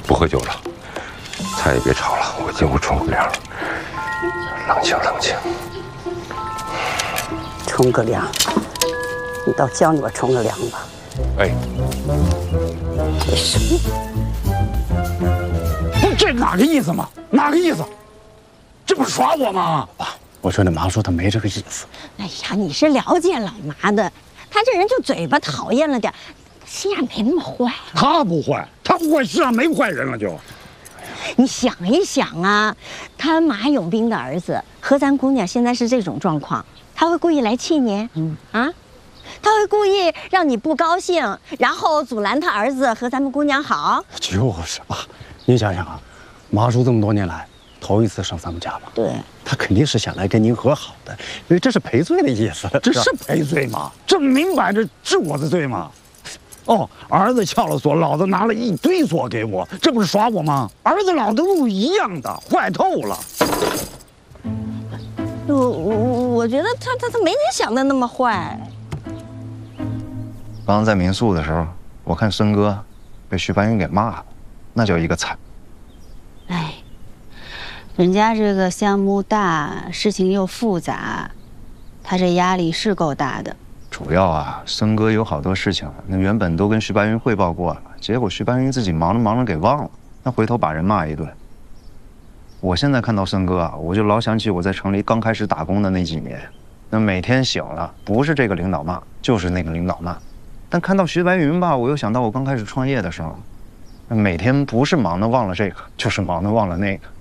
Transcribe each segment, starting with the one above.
不喝酒了，菜也别炒了，我进屋冲个凉。冷静冷静。 冲个凉，你倒教你我冲个凉吧。 哎， 这什么？ 这哪个意思嘛？哪个意思？这不是耍我吗？ 爸，我说那马叔他没这个意思。 哎呀，你是了解老麻的，他这人就嘴巴讨厌了点，心眼没那么坏。 他不坏，他不坏，世上没坏人了就。 你想一想啊，他马永斌的儿子和咱姑娘现在是这种状况，他会故意来气你？啊？他会故意让你不高兴，然后阻拦他儿子和咱们姑娘好？ 就是爸，您想想啊，马叔这么多年来头一次上咱们家吧？ 对， 他肯定是想来跟您和好的，因为这是赔罪的意思。 这是赔罪吗？这明摆着治我的罪吗？哦，儿子撬了锁，老子拿了一堆锁给我，这不是耍我吗？儿子老子路一样的，坏透了。 我觉得他没你想的那么坏。 刚刚在民宿的时候，我看申哥被徐白云给骂了，那叫一个惨。 哎，人家这个项目大，事情又复杂，他这压力是够大的。 主要啊，申哥有好多事情，那原本都跟徐白云汇报过了，结果徐白云自己忙着忙着给忘了，那回头把人骂一顿。我现在看到申哥啊，我就老想起我在城里刚开始打工的那几年，那每天醒了，不是这个领导骂，就是那个领导骂。但看到徐白云吧，我又想到我刚开始创业的时候，每天不是忙的忘了这个，就是忙的忘了那个。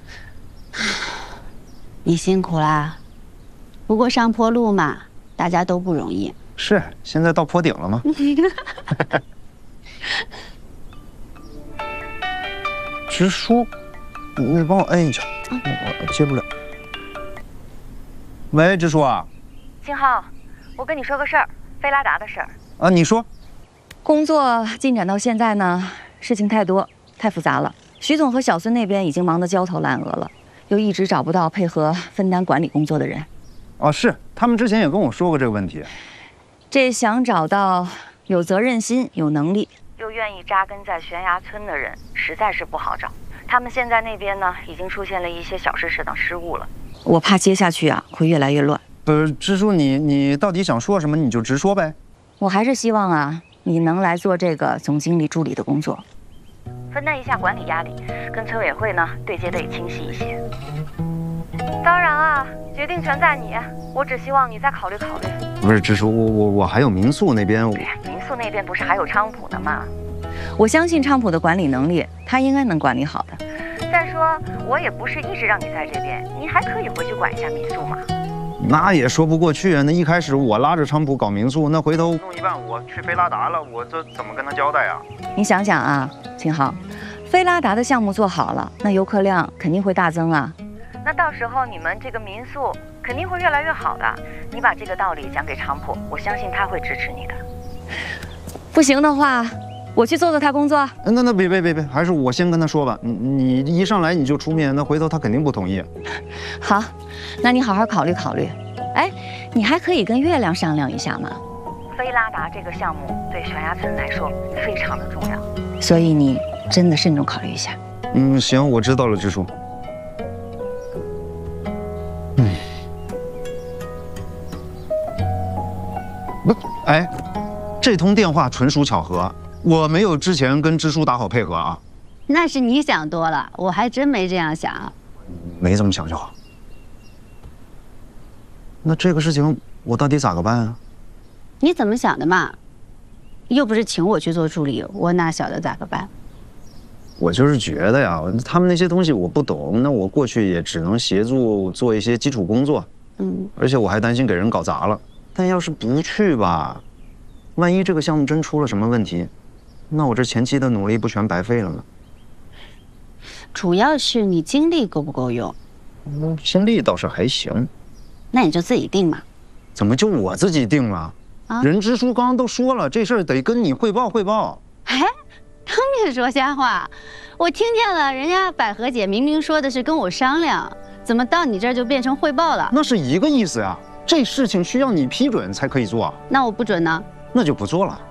你辛苦啦，不过上坡路嘛，大家都不容易。 是，现在到坡顶了吗？直叔，你帮我摁一下，我接不了。喂，直叔啊。 信浩，我跟你说个事儿，菲拉达的事儿。 啊，你说。 工作进展到现在呢，事情太多，太复杂了。徐总和小孙那边已经忙得焦头烂额了，又一直找不到配合分担管理工作的人。 哦，是，他们之前也跟我说过这个问题。 这想找到有责任心、有能力，又愿意扎根在悬崖村的人，实在是不好找。他们现在那边呢，已经出现了一些小事上失误了。我怕接下去啊，会越来越乱。 我还是希望啊，你能来做这个总经理助理的工作，分担一下管理压力，跟村委会呢对接得清晰一些。当然啊，决定权在你，我只希望你再考虑考虑。 不是支书，我还有民宿那边。 对呀，民宿那边不是还有昌普呢吗？我相信昌普的管理能力，他应该能管理好的。再说，我也不是一直让你在这边，你还可以回去管一下民宿嘛。 那也说不过去啊！那一开始我拉着昌普搞民宿，那回头弄一半我去菲拉达了，我这怎么跟他交代啊？ 你想想啊，秦昊，菲拉达的项目做好了，那游客量肯定会大增啊。那到时候你们这个民宿肯定会越来越好的。你把这个道理讲给昌普，我相信他会支持你的。不行的话，我去做做他工作。 那别，还是我先跟他说吧。你一上来你就出面，那回头他肯定不同意。 好，那你好好考虑考虑。哎，你还可以跟月亮商量一下嘛。菲拉达这个项目对悬崖村来说非常的重要，所以你真的慎重考虑一下。 行，我知道了，支书。不，哎，这通电话纯属巧合，我没有之前跟支书打好配合啊。 那是你想多了，我还真没这样想。 没这么想就好。那这个事情我到底咋个办啊？ 你怎么想的嘛？又不是请我去做助理，我哪晓得咋个办？ 我就是觉得呀，他们那些东西我不懂，那我过去也只能协助做一些基础工作。而且我还担心给人搞砸了。但要是不去吧，万一这个项目真出了什么问题，那我这前期的努力不全白费了吗？ 主要是你精力够不够用？ 精力倒是还行。 那你就自己定嘛。 怎么就我自己定了？人支书刚刚都说了，这事儿得跟你汇报汇报。 哎，当面说瞎话，我听见了，人家百合姐明明说的是跟我商量，怎么到你这儿就变成汇报了？ 那是一个意思呀。这事情需要你批准才可以做。 那我不准呢？ 那就不做了。